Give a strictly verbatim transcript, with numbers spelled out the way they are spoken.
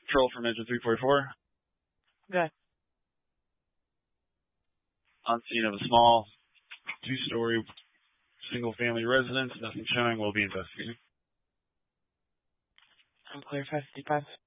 Patrol from engine three forty-four. Okay. On scene of a small two-story single-family residence. Nothing showing. We'll be investigating. I'm clear five fifty-five.